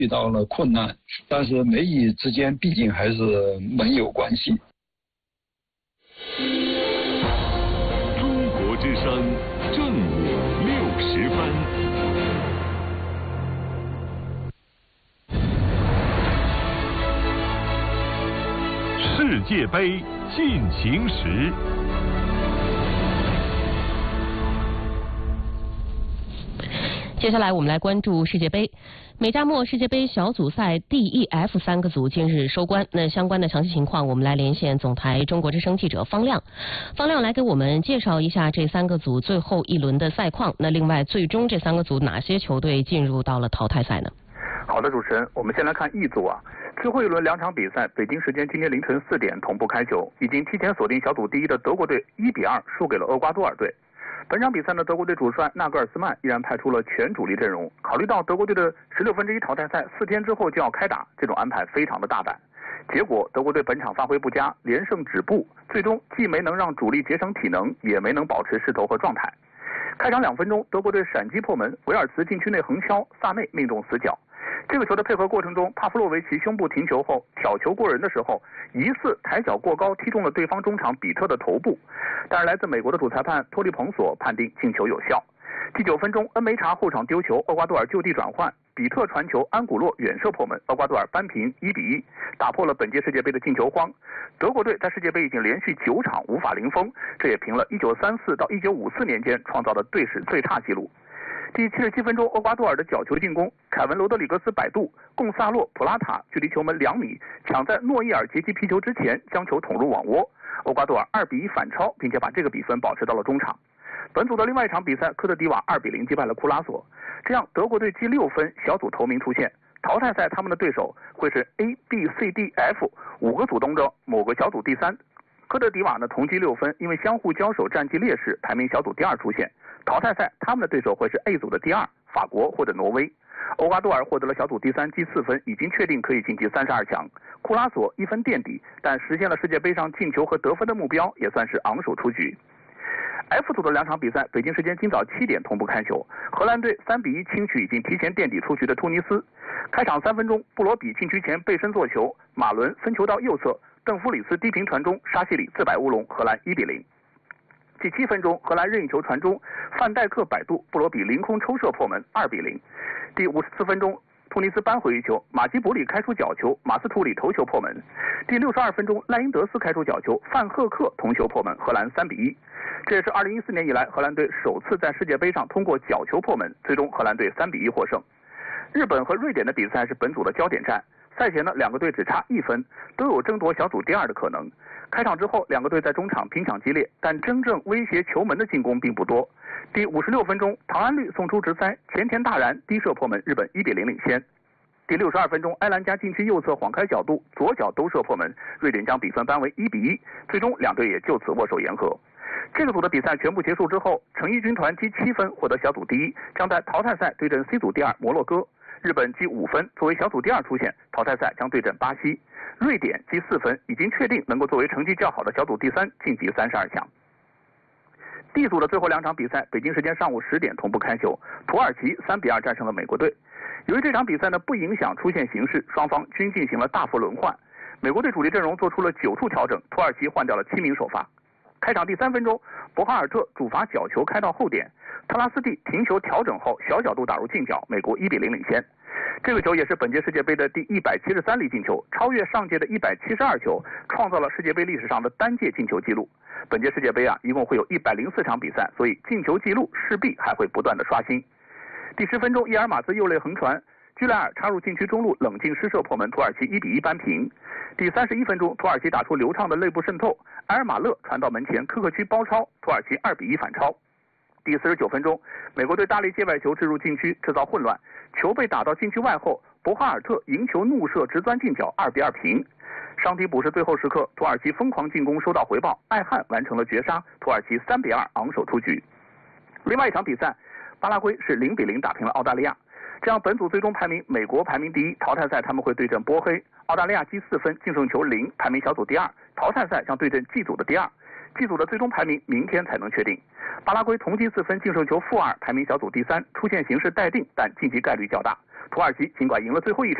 遇到了困难，但是美以之间毕竟还是盟友关系。 中国之声正午60分。世界杯进行时。 接下来我们来关注世界杯。美加墨世界杯小组赛 D、E、F 三个组近日收官。那相关的详细情况，我们来连线总台中国之声记者方亮。方亮来给我们介绍一下这三个组最后一轮的赛况。那另外，最终这三个组哪些球队进入到了淘汰赛呢？ 好的，主持人，我们先来看 E 组啊。最后一轮2场比赛，北京时间今天凌晨4点同步开球。已经提前锁定小组第一的德国队1-2输给了厄瓜多尔队。本场比赛呢，德国队主帅纳格尔斯曼依然派出了全主力阵容。考虑到德国队的1/16淘汰赛4天之后就要开打，这种安排非常的大胆。结果德国队本场发挥不佳，连胜止步，最终既没能让主力节省体能，也没能保持势头和状态。开场2分钟，德国队闪击破门，维尔茨禁区内横敲，萨内命中死角。这个球的配合过程中，帕夫洛维奇胸部停球后挑球过人的时候，疑似抬脚过高踢中了对方中场比特的头部，但是来自美国的主裁判托利彭索判定进球有效。第9分钟，恩梅查后场丢球，厄瓜多尔就地转换，比特传球，安古洛远射破门，厄瓜多尔扳平1-1，打破了本届世界杯的进球荒。德国队在世界杯已经连续9场无法零封，这也平了1934到1954年间创造的队史最差纪录。第77分钟，厄瓜多尔的角球进攻，凯文·罗德里格斯摆渡，贡萨洛·普拉塔距离球门2米，抢在诺伊尔截击皮球之前将球捅入网窝。厄瓜多尔2-1反超，并且把这个比分保持到了中场。本组的另外一场比赛，科特迪瓦2-0击败了库拉索，这样德国队积6分，小组头名出现。淘汰赛他们的对手会是 A、B、C、D、F 5个组当中某个小组第3。科特迪瓦呢同积6分，因为相互交手战绩劣势，排名小组第2出现。淘汰赛他们的对手会是 A 组的第2，法国或者挪威。厄瓜多尔获得了小组第3，积4分，已经确定可以晋级32强。库拉索1分垫底，但实现了世界杯上进球和得分的目标，也算是昂首出局。F 组的2场比赛，北京时间今早7点同步开球。荷兰队3-1轻取已经提前垫底出局的突尼斯。开场3分钟，布罗比禁区前背身做球，马伦分球到右侧，邓弗里斯低平传中，沙西里自摆乌龙，荷兰1-0。第7分钟，荷兰任意球传中，范戴克摆渡，布罗比凌空抽射破门，2-0。第54分钟，突尼斯扳回一球，马基博里开出角球，马斯图里头球破门。第62分钟，赖因德斯开出角球，范赫克同球破门，荷兰3-1。这也是2014年以来荷兰队首次在世界杯上通过角球破门，最终荷兰队3-1获胜。日本和瑞典的比赛是本组的焦点战。赛前呢，2个队只差1分，都有争夺小组第2的可能。开场之后，2个队在中场拼抢激烈，但真正威胁球门的进攻并不多。第56分钟，唐安绿送出直塞，前田大然低射破门，日本1-0领先。第62分钟，埃兰加禁区右侧晃开角度，左脚兜射破门，瑞典将比分扳为1-1，最终2队也就此握手言和。这个组的比赛全部结束之后，诚意军团积7分获得小组第1，将在淘汰赛对阵 C 组第2摩洛哥。日本积5分，作为小组第2出现，淘汰赛将对阵巴西。瑞典积4分，已经确定能够作为成绩较好的小组第3晋级32强。D 组的最后2场比赛，北京时间上午10点同步开球，土耳其3-2战胜了美国队。由于这场比赛呢不影响出线形势，双方均进行了大幅轮换。美国队主力阵容做出了9处调整，土耳其换掉了7名首发。开场第3分钟，博哈尔特主罚角球开到后点，特拉斯蒂停球调整后小角度打入近角，美国1-0领先。这个球也是本届世界杯的第173粒进球，超越上届的172球，创造了世界杯历史上的单届进球纪录。本届世界杯一共会有104场比赛，所以进球纪录势必还会不断的刷新。第10分钟，伊尔马兹右肋横传，居莱尔插入禁区中路冷静施射破门，土耳其1-1扳平。第31分钟，土耳其打出流畅的内部渗透，埃尔马勒传到门前，科克区包抄，土耳其2-1反超。第49分钟，美国队大力界外球掷入禁区，制造混乱，球被打到禁区外后，博哈尔特迎球怒射直钻近角，2-2平。伤停补时最后时刻，土耳其疯狂进攻收到回报，艾汉完成了绝杀，土耳其3-2昂首出局。另外一场比赛，巴拉圭是0-0打平了澳大利亚，这样本组最终排名美国排名第1，淘汰赛他们会对阵波黑，澳大利亚积4分，净胜球0，排名小组第2，淘汰赛将对阵 G 组的第2。 G 组的最终排名明天才能确定。巴拉圭同积4分净胜球负2，排名小组第3，出线形势待定，但晋级概率较大。土耳其尽管赢了最后一场。